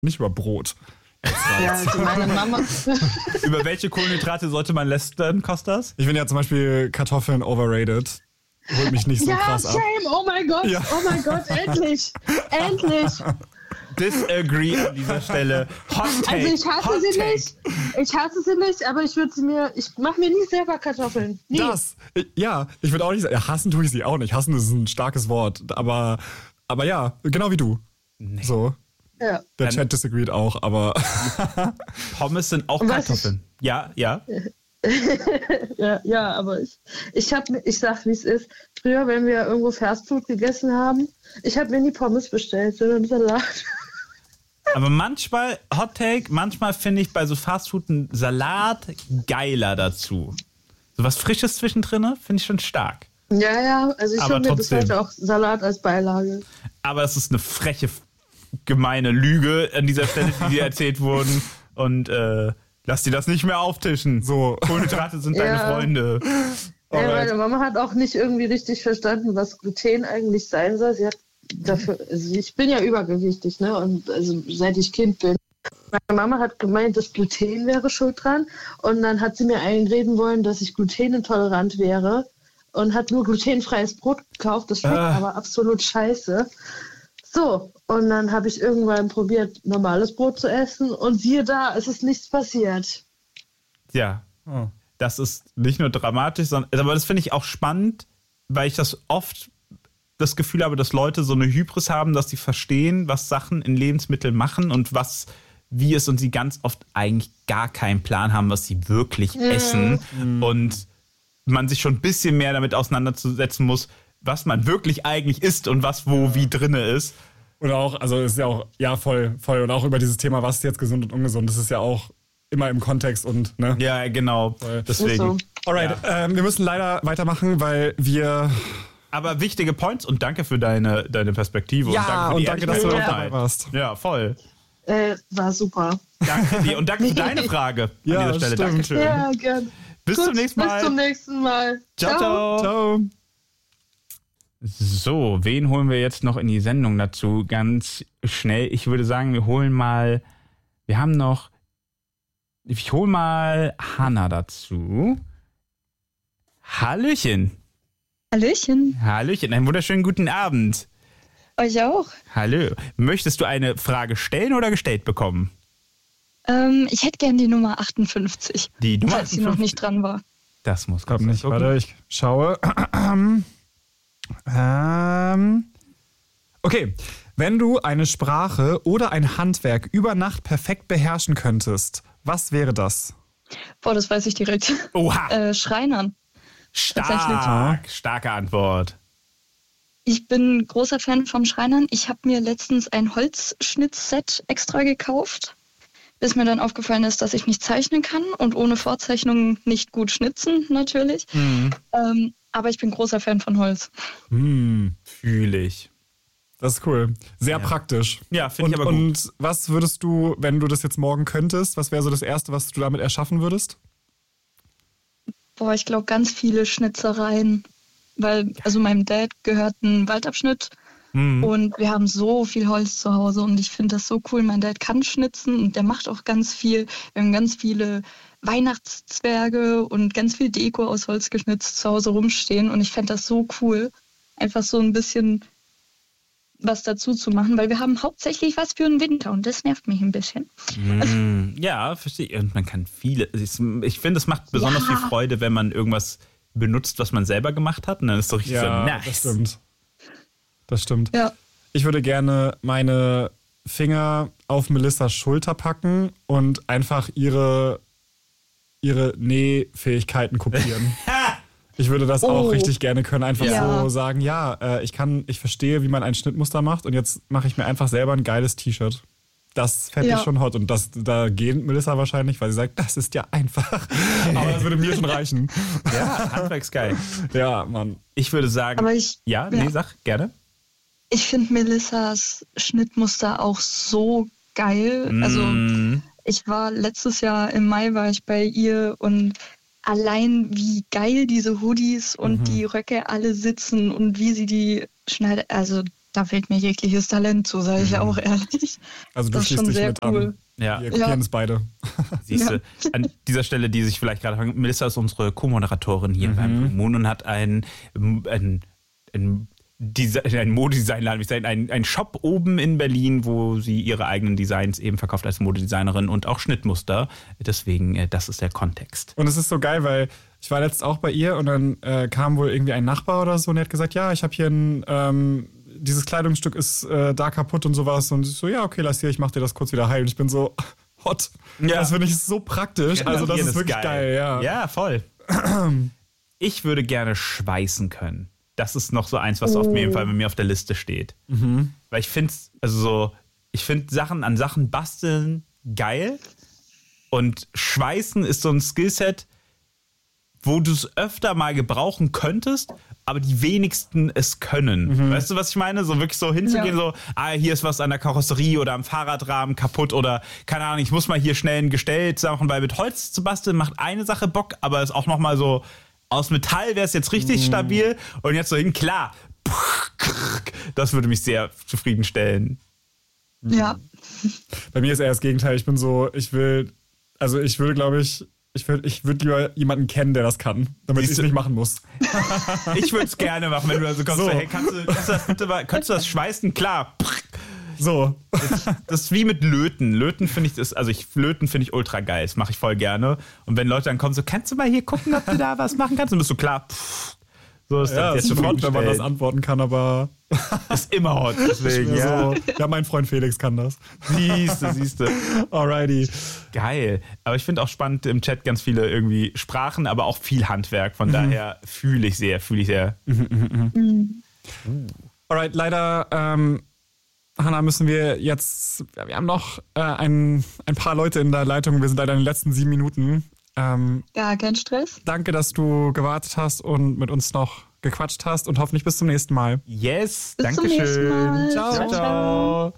nicht über Brot. Ja, also meine Mama. Über welche Kohlenhydrate sollte man lästern, Kostas? Ich finde ja zum Beispiel Kartoffeln overrated. Holt mich nicht so krass ab. Shame, oh mein Gott, endlich. Disagree an dieser Stelle. Hot Take. Also ich hasse sie nicht, aber ich mache mir nie selber Kartoffeln. Nie. Ich würde auch nicht sagen, hassen tue ich sie auch nicht. Hassen ist ein starkes Wort, aber ja, genau wie du. Nee. So. Ja. Der Chat disagreed auch, aber Pommes sind auch Kartoffeln. Ja. Ja, aber ich sag, wie es ist. Früher, wenn wir irgendwo Fastfood gegessen haben, ich habe mir nie Pommes bestellt, sondern Salat. Aber manchmal, Hot Take, finde ich bei so Fastfood einen Salat geiler dazu. So was Frisches zwischendrin finde ich schon stark. Ja, also ich hole mir bis heute auch Salat als Beilage. Aber es ist eine freche, gemeine Lüge an dieser Stelle, die dir erzählt wurden. Und lass dir das nicht mehr auftischen. So, Kohlenhydrate sind deine Freunde. Ja, meine Mama hat auch nicht irgendwie richtig verstanden, was Gluten eigentlich sein soll. Sie hat dafür, also ich bin ja übergewichtig, ne? Und also seit ich Kind bin. Meine Mama hat gemeint, dass Gluten wäre schuld dran. Und dann hat sie mir einreden wollen, dass ich glutenintolerant wäre. Und hat nur glutenfreies Brot gekauft. Das schmeckt aber absolut scheiße. So, und dann habe ich irgendwann probiert, normales Brot zu essen. Und siehe da, es ist nichts passiert. Ja, das ist nicht nur dramatisch, sondern, aber das finde ich auch spannend, weil ich das oft das Gefühl habe, dass Leute so eine Hybris haben, dass sie verstehen, was Sachen in Lebensmitteln machen und wie es und sie ganz oft eigentlich gar keinen Plan haben, was sie wirklich essen. Und man sich schon ein bisschen mehr damit auseinanderzusetzen muss, was man wirklich eigentlich isst und was wo wie drinne ist. Und auch, also es ist ja auch, voll. Und auch über dieses Thema, was ist jetzt gesund und ungesund, das ist ja auch immer im Kontext und, ne? Ja, genau. Deswegen. So. Alright, wir müssen leider weitermachen, weil wir... Aber wichtige Points und danke für deine Perspektive. Ja, und danke, dass du dabei warst. Ja, voll. War super. Danke dir und danke für deine Frage an dieser Stelle. Stimmt. Dankeschön. Ja, gerne. Bis zum nächsten Mal. Bis zum nächsten Mal. Ciao. So, wen holen wir jetzt noch in die Sendung dazu? Ganz schnell. Ich würde sagen, ich hole mal Hanna dazu. Hallöchen. Hallöchen. Hallöchen, einen wunderschönen guten Abend. Euch auch. Hallo. Möchtest du eine Frage stellen oder gestellt bekommen? Ich hätte gern die Nummer 58. Die Nummer falls 58? Sie noch nicht dran war. Das muss kommen nicht. Warte, ich schaue. Okay. Wenn du eine Sprache oder ein Handwerk über Nacht perfekt beherrschen könntest, was wäre das? Boah, das weiß ich direkt. Oha. Schreinern. Starke Antwort. Ich bin großer Fan vom Schreinern. Ich habe mir letztens ein Holzschnittset extra gekauft, bis mir dann aufgefallen ist, dass ich nicht zeichnen kann und ohne Vorzeichnung nicht gut schnitzen, natürlich. Aber ich bin großer Fan von Holz. Fühle ich. Das ist cool. Sehr praktisch. Ja, finde ich aber gut. Und was würdest du, wenn du das jetzt morgen könntest, was wäre so das Erste, was du damit erschaffen würdest? Boah, ich glaube ganz viele Schnitzereien. Weil, also meinem Dad gehört ein Waldabschnitt und wir haben so viel Holz zu Hause und ich finde das so cool. Mein Dad kann schnitzen und der macht auch ganz viel. Wir haben ganz viele Weihnachtszwerge und ganz viel Deko aus Holz geschnitzt zu Hause rumstehen und ich fände das so cool, einfach so ein bisschen was dazu zu machen, weil wir haben hauptsächlich was für den Winter und das nervt mich ein bisschen. Ja, verstehe ich. Und man kann viele, ich finde, es macht besonders viel Freude, wenn man irgendwas benutzt, was man selber gemacht hat und dann ist es so richtig so nice. Das stimmt. Ja. Ich würde gerne meine Finger auf Melissas Schulter packen und einfach ihre Nähfähigkeiten kopieren. Ich würde das auch richtig gerne können, einfach so sagen, ich verstehe, wie man ein Schnittmuster macht und jetzt mache ich mir einfach selber ein geiles T-Shirt. Das fände ich schon hot und da gehen Melissa wahrscheinlich, weil sie sagt, das ist ja einfach. Aber das würde mir schon reichen. Ja, handwerksgeil. Ja, Mann. Ich würde sagen, aber sag gerne. Ich finde Melissas Schnittmuster auch so geil. Also ich war letztes Jahr im Mai bei ihr und allein wie geil diese Hoodies und die Röcke alle sitzen und wie sie die schneidet, also da fehlt mir jegliches Talent zu, sage ich auch ehrlich. Also du das ist schließt schon dich sehr mit cool. an. Ja. Wir kopieren es beide. Siehst du, an dieser Stelle, die sich vielleicht gerade fragen, Melissa ist unsere Co-Moderatorin hier beim Blue Moon und hat einen Modedesignladen, einen Shop oben in Berlin, wo sie ihre eigenen Designs eben verkauft als Modedesignerin und auch Schnittmuster. Deswegen, das ist der Kontext. Und es ist so geil, weil ich war letztens auch bei ihr und dann kam wohl irgendwie ein Nachbar oder so und der hat gesagt, ja, ich habe hier dieses Kleidungsstück ist da kaputt und sowas. Und ich so, ja, okay, lass hier, ich mach dir das kurz wieder heil. Und ich bin so, hot. Ja. Das finde ich so praktisch. Genau, also das ist wirklich geil, ja. Ja, voll. Ich würde gerne schweißen können. Das ist noch so eins, was auf jeden Fall bei mir auf der Liste steht. Weil ich finde Sachen an Sachen basteln geil. Und Schweißen ist so ein Skillset, wo du es öfter mal gebrauchen könntest, aber die wenigsten es können. Weißt du, was ich meine? So wirklich so hinzugehen, so, hier ist was an der Karosserie oder am Fahrradrahmen kaputt oder, keine Ahnung, ich muss mal hier schnell ein Gestell machen, weil mit Holz zu basteln macht eine Sache Bock, aber ist auch nochmal so, aus Metall wäre es jetzt richtig stabil und jetzt so hin, klar, das würde mich sehr zufriedenstellen. Ja. Bei mir ist eher das Gegenteil. Ich bin so, ich würde, glaube ich, ich würde lieber jemanden kennen, der das kann, damit ich es nicht machen muss. Ich würde es gerne machen, wenn du also kommst, so. Hey, kannst du das schweißen? Klar. So. Das ist wie mit Löten. Löten finde ich ultra geil. Das mache ich voll gerne. Und wenn Leute dann kommen, so, kannst du mal hier gucken, ob du da was machen kannst? Dann bist du klar. So ist das jetzt schon, wenn man das antworten kann, aber ist immer hot. Deswegen, ja. Ja, mein Freund Felix kann das. Siehst du. Alrighty. Geil. Aber ich finde auch spannend im Chat ganz viele irgendwie Sprachen, aber auch viel Handwerk. Von daher fühle ich sehr. Alright, leider, Hannah, müssen wir jetzt, wir haben noch ein paar Leute in der Leitung. Wir sind leider in den letzten 7 Minuten. Ja, kein Stress. Danke, dass du gewartet hast und mit uns noch gequatscht hast und hoffentlich bis zum nächsten Mal. Yes, bis danke schön. Ciao.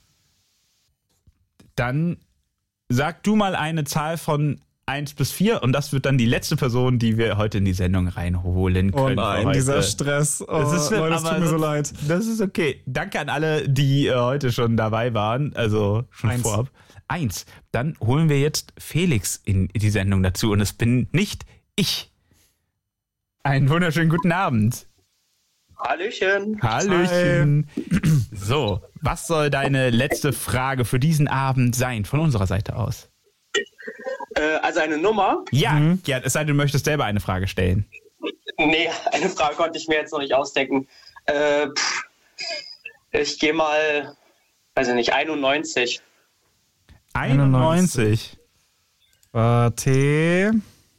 Dann sag du mal eine Zahl von 1 bis 4 und das wird dann die letzte Person, die wir heute in die Sendung reinholen können. Oh nein, dieser Stress. Leute, es tut mir so leid. Das ist okay. Danke an alle, die heute schon dabei waren, also schon 1. vorab. 1. Dann holen wir jetzt Felix in die Sendung dazu und es bin nicht ich. Einen wunderschönen guten Abend. Hallöchen. Hallöchen. So, was soll deine letzte Frage für diesen Abend sein, von unserer Seite aus? Also eine Nummer? Ja, es sei denn, du möchtest selber eine Frage stellen. Nee, eine Frage konnte ich mir jetzt noch nicht ausdenken. Ich gehe mal, weiß ich nicht, 91. 91. Warte.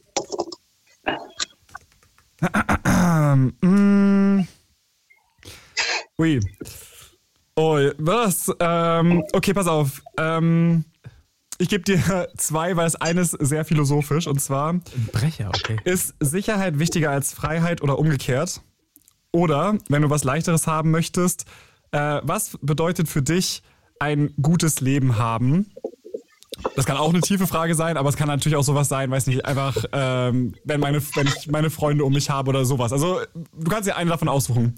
Ui. Oh, was? Okay, pass auf. Ich gebe dir 2, weil das eine ist sehr philosophisch. Und zwar Brecher, okay. Ist Sicherheit wichtiger als Freiheit oder umgekehrt? Oder, wenn du was Leichteres haben möchtest, was bedeutet für dich ein gutes Leben haben? Das kann auch eine tiefe Frage sein, aber es kann natürlich auch sowas sein, weiß nicht, einfach, wenn ich meine Freunde um mich habe oder sowas. Also, du kannst dir eine davon aussuchen.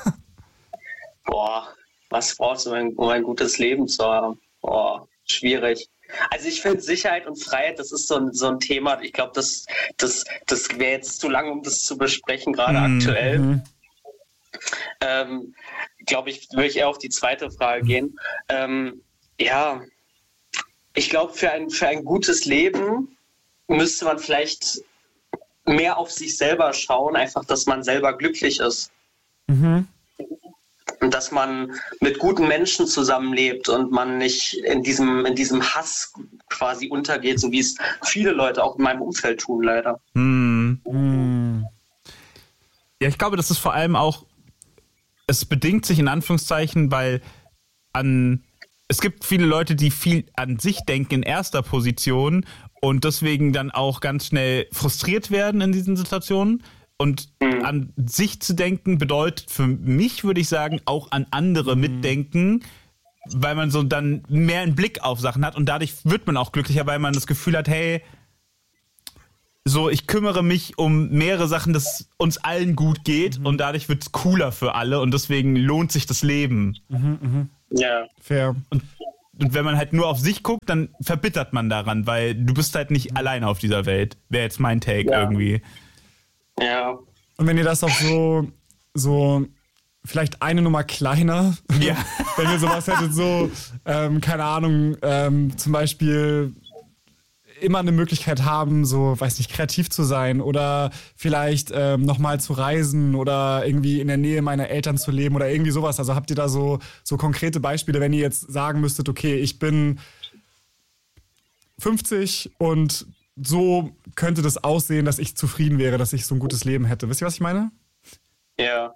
Boah, was brauchst du, um ein gutes Leben zu haben? Boah, schwierig. Also ich finde Sicherheit und Freiheit, das ist so ein Thema, ich glaube, das wäre jetzt zu lang, um das zu besprechen, gerade aktuell. Glaube ich, würde ich eher auf die zweite Frage gehen. Ja, ich glaube, für ein gutes Leben müsste man vielleicht mehr auf sich selber schauen, einfach, dass man selber glücklich ist. Und dass man mit guten Menschen zusammenlebt und man nicht in diesem Hass quasi untergeht, so wie es viele Leute auch in meinem Umfeld tun, leider. Ja, ich glaube, das ist vor allem auch, es bedingt sich in Anführungszeichen, weil es gibt viele Leute, die viel an sich denken in erster Position und deswegen dann auch ganz schnell frustriert werden in diesen Situationen. Und an sich zu denken bedeutet für mich, würde ich sagen, auch an andere mitdenken, weil man so dann mehr einen Blick auf Sachen hat und dadurch wird man auch glücklicher, weil man das Gefühl hat, hey, so, ich kümmere mich um mehrere Sachen, dass uns allen gut geht und dadurch wird es cooler für alle und deswegen lohnt sich das Leben. Ja. Fair. Und wenn man halt nur auf sich guckt, dann verbittert man daran, weil du bist halt nicht alleine auf dieser Welt. Wäre jetzt mein Take irgendwie. Ja. Und wenn ihr das auch so vielleicht eine Nummer kleiner, wenn ihr sowas hättet, so, keine Ahnung, zum Beispiel immer eine Möglichkeit haben, so, weiß nicht, kreativ zu sein oder vielleicht nochmal zu reisen oder irgendwie in der Nähe meiner Eltern zu leben oder irgendwie sowas. Also habt ihr da so konkrete Beispiele, wenn ihr jetzt sagen müsstet, okay, ich bin 50 und so könnte das aussehen, dass ich zufrieden wäre, dass ich so ein gutes Leben hätte. Wisst ihr, was ich meine? Ja.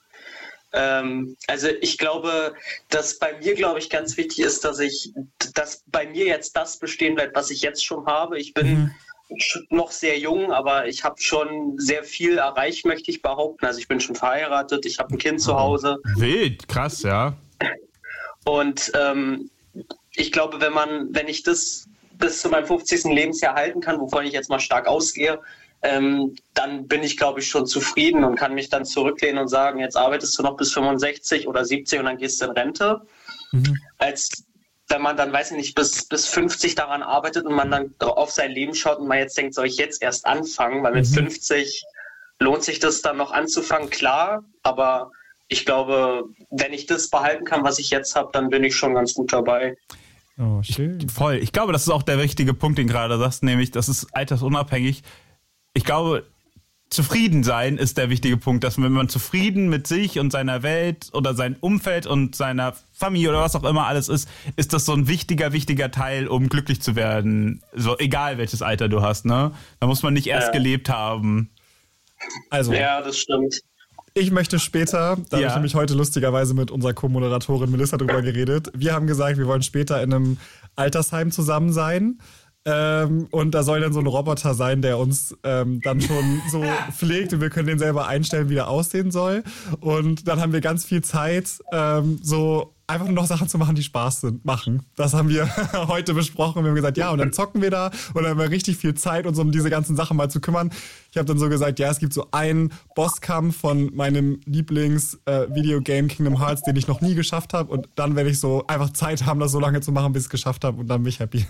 Also ich glaube, dass bei mir, ganz wichtig ist, dass bei mir jetzt das bestehen bleibt, was ich jetzt schon habe. Ich bin noch sehr jung, aber ich habe schon sehr viel erreicht, möchte ich behaupten. Also ich bin schon verheiratet, ich habe ein Kind zu Hause. Wild, krass, ja. Und ich glaube, wenn ich das bis zu meinem 50. Lebensjahr halten kann, wovon ich jetzt mal stark ausgehe, dann bin ich, glaube ich, schon zufrieden und kann mich dann zurücklehnen und sagen, jetzt arbeitest du noch bis 65 oder 70 und dann gehst du in Rente. Als wenn man dann, weiß ich nicht, bis 50 daran arbeitet und man dann auf sein Leben schaut und man jetzt denkt, soll ich jetzt erst anfangen? Weil mit 50 lohnt sich das dann noch anzufangen, klar. Aber ich glaube, wenn ich das behalten kann, was ich jetzt habe, dann bin ich schon ganz gut dabei. Oh, schön. Voll. Ich glaube, das ist auch der richtige Punkt, den du gerade sagst, nämlich, das ist altersunabhängig. Ich glaube, zufrieden sein ist der wichtige Punkt, dass wenn man zufrieden mit sich und seiner Welt oder seinem Umfeld und seiner Familie oder was auch immer alles ist, ist das so ein wichtiger Teil, um glücklich zu werden. So egal, welches Alter du hast, ne? Da muss man nicht erst gelebt haben. Also, ja, das stimmt. Ich möchte später, da habe ich nämlich heute lustigerweise mit unserer Co-Moderatorin Melissa drüber geredet, wir haben gesagt, wir wollen später in einem Altersheim zusammen sein. Und da soll dann so ein Roboter sein, der uns dann schon so pflegt und wir können den selber einstellen, wie der aussehen soll. Und dann haben wir ganz viel Zeit, so einfach nur noch Sachen zu machen, die Spaß machen. Das haben wir heute besprochen. Wir haben gesagt, ja, und dann zocken wir da und dann haben wir richtig viel Zeit, uns um diese ganzen Sachen mal zu kümmern. Ich habe dann so gesagt, ja, es gibt so einen Bosskampf von meinem Lieblings-Videogame Kingdom Hearts, den ich noch nie geschafft habe. Und dann werde ich so einfach Zeit haben, das so lange zu machen, bis ich es geschafft habe und dann bin ich happy.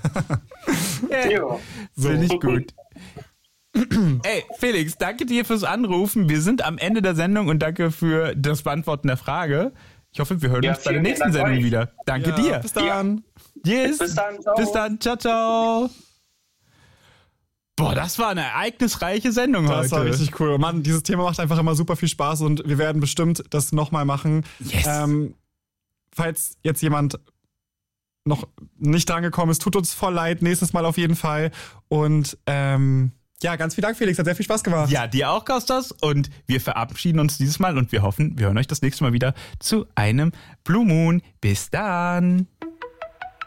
Ja. So. Finde ich gut. Ey, Felix, danke dir fürs Anrufen. Wir sind am Ende der Sendung und danke für das Beantworten der Frage. Ich hoffe, wir hören uns bei der nächsten Sendung wieder. Danke dir. Bis dann. Yes. Bis dann. Ciao. Bis dann. Ciao, ciao. Boah, das war eine ereignisreiche Sendung heute. Das war richtig cool. Mann, dieses Thema macht einfach immer super viel Spaß und wir werden bestimmt das nochmal machen. Yes. Falls jetzt jemand noch nicht dran gekommen ist, tut uns voll leid. Nächstes Mal auf jeden Fall. Und ja, ganz vielen Dank, Felix. Hat sehr viel Spaß gemacht. Ja, dir auch, Kostas. Und wir verabschieden uns dieses Mal und wir hoffen, wir hören euch das nächste Mal wieder zu einem Blue Moon. Bis dann.